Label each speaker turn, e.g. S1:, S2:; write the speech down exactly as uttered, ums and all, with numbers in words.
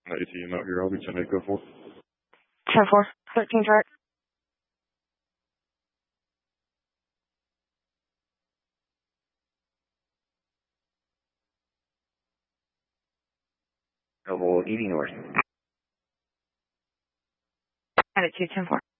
S1: Uh, A T M out here. I'll be ten eight, go four.
S2: ten four, thirteen chart.
S3: Noble eighty north.
S2: Attitude ten four.